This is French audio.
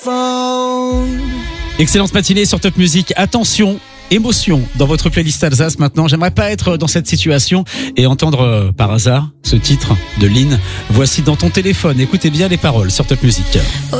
Excellente matinée sur Top Music. Attention, émotion dans votre playlist Alsace maintenant. J'aimerais pas être dans cette situation et entendre par hasard ce titre de Lynn. Voici dans ton téléphone. Écoutez bien les paroles sur Top Music.